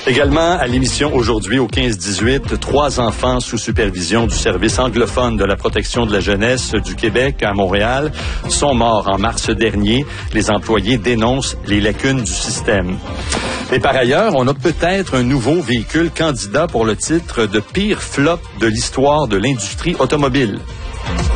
Également à l'émission aujourd'hui au 15-18, 3 enfants sous supervision du service anglophone de la protection de la jeunesse du Québec à Montréal sont morts en mars dernier. Les employés dénoncent les lacunes du système. Et par ailleurs, on a peut-être un nouveau véhicule candidat pour le titre de pire flop de l'histoire de l'industrie automobile.